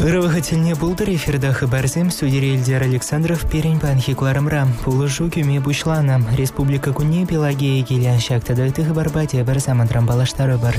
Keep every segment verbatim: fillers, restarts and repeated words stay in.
Ырывахательне булдыр эфирда хабарзем судья Эльдар Александров перень панхикларымра. Пулыжу кюме бушлана. Республика Куне Пелагея Гиля шактадайты хабарбате бір замантрам балаштары бар.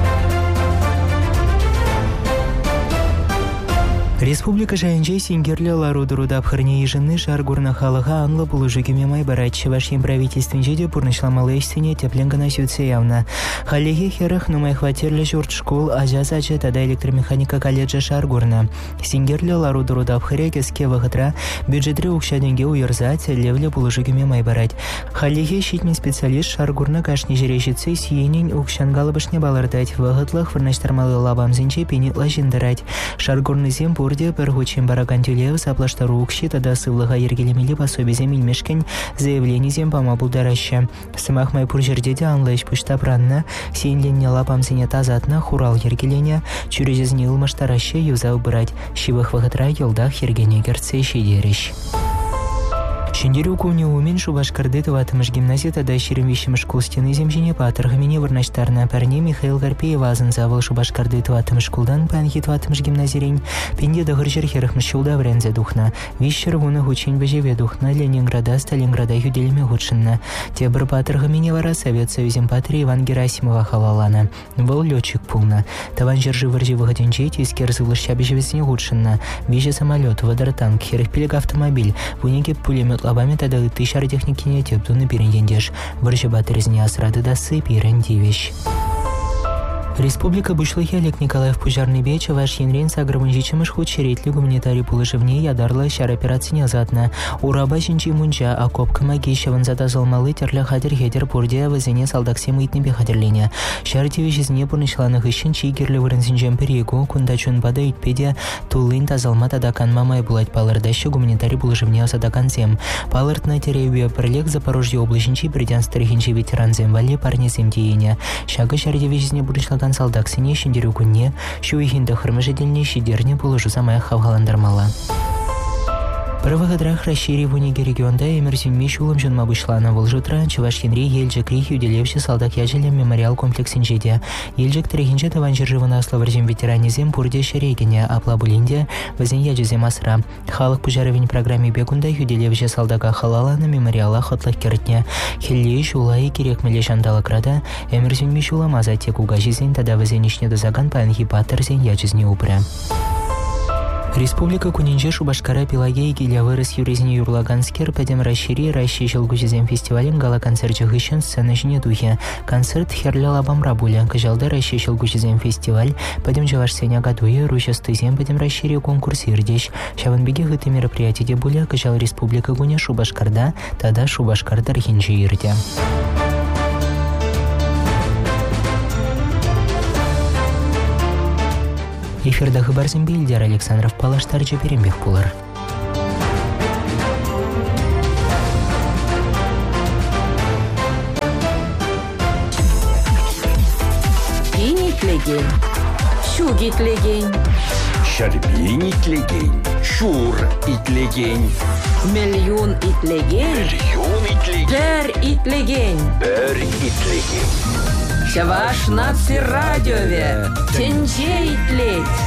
Республика Жайынжай сингерлі лару-дуруда абхарне ежины шаргурна халыға анлы бұлыжы кеме май барать. Шевашем правительствен жеде пурнышламалы эшсене тепленгана сютсе явна. Халеге херах нумай хватерлі журт школ ажаз-ачы тада электромеханика колледжа шаргурна. Сингерлі лару-дуруда абхаре кеске вағытра бюджетрі укшаденге уйырзать левлі бұлыжы кеме май барать. Халеге щитмен специалист шаргурна кашни жерешітсе сиенен укшангалыбышне балардать. Вағытлық вырнаштармалы лабамзенче пенетла жиндарать. Шаргурны зем Бурде пергучим бараган тюлев заплаштару укши тада сывлыға ергелемелі пособезе милмешкен заявление зем пама булдараща. Сымақ майпур жердеде анлайш пуштап ранна, сейнленне лапамсене тазатна хурал ергелене, чүрезезне ылмаштараща юза убырать, шивых вағытра елдах ергене керце шедереш. Шендеру куне умен Шубашкарды тыватымыш гимназия тада шерем вещимыш кулстены земжене патырғымене вырнаштарна парне Михаил Гарпеев азын завыл Шубашкарды тыватымыш кулдан панхи тыватымыш гимназирень пенде дағыр жер херахмыш шулда врензе духна. Вещер вуны хучень бежеве духна Ленинграда Сталинграда юделеме худшынна. Те бір патырғымене вара Совет Союзем патри Иван Герасимова халалана. Был летчик пулна. Таван жержи варжи выходенчей тискер зылышча бежевесне худшынна. Веже самолет, водоротанк, херахпилек автомобиль, вунеке пулемет лабами тада тышар техникине тептуны перендендеш. Варжи батырезне асрады дасы перендивеш. Республика Бушлыхи Олег Николаев Пужарный Беча ваш янрен сагрывынжичимыш худшеретли гуманитарий пулышевне ядарла шар операцияне азатна. Ураба жинчи мунча окопка магейшеван задазалмалы терлі хадер хедер пурдия вазене салдаксе мыйтны бехадерлене. Шар тевешізне пурнышланых ищен чигерлі вырынзинжен перегу кундачун бада итпеде тулын тазалма тадакан мамай булать палырдашы гуманитарий пулышевне азадакан зем. Палыртна теребе пірлек Запорожье облачинчи придян старыхинчи ветеран зем вале парне зем тиене. Шага шар тевешізне пурнышлаган салдаксыне шендеру күнне, шуихинда хырмыжеделне шидерне пулыжу замая хавгаландармала. Правогадрах расширивание регионда эмерзюнми шулым жонма бушлана волжутра чуваш янри елжик рих юделевши салдак яжелем мемориал комплексинжеде. Елжик трехинче таван жерживана славарзем ветеранизем пурде шерегене аплабулинде вазен яжезем асра. Халық пужаровень программе бекунда юделевши салдака халалана мемориала хотлах кертне. Хелли шулай керек меле жандалакрада эмерзюнми шулам азате кугажизен тада вазенишне дозаган панхи паттерзен яжезне упре. Республика Кунинже Шубашкара Пелагея Гиля вырос юрезне юрлаганскер пәдем расшири расши жылгузезем фестивален гала концерт жығышын сцена жіне духе. Концерт херля лабам рабуля. Кажалда расши жылгузезем фестиваль пәдем жаваш сеня гадуе ручастызем пәдем расшири конкурс ирдеш. Шаванбеге гыты мероприятие буля кажал Республика Куне Шубашкарда тада Шубашкарда рхинже ирде. Эфирда хабарзем Эльдар Александров палаштарча перембех пулар. Инитлеген, шугитлеген, Шарбинитлеген, шур итлеген, миллион итлеген, миллион итлеген, пер итлеген, пер итлеген. Чаваш наци радиове, тенче итлеть.